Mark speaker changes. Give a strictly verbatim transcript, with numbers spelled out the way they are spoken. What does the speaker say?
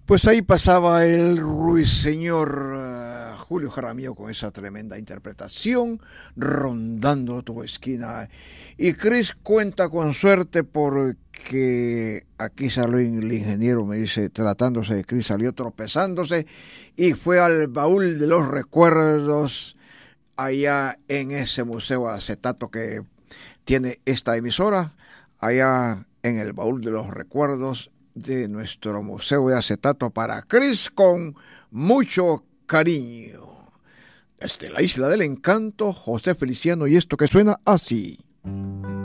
Speaker 1: Pues ahí pasaba el ruiseñor eh, Julio Jaramillo con esa tremenda interpretación, rondando tu esquina. Y Chris cuenta con suerte porque aquí salió el ingeniero, me dice, tratándose de Chris, salió tropezándose y fue al baúl de los recuerdos allá en ese museo de acetato que tiene esta emisora, allá en el baúl de los recuerdos de nuestro Museo de Acetato para Chris con mucho cariño. Desde la Isla del Encanto, José Feliciano, y esto que suena así.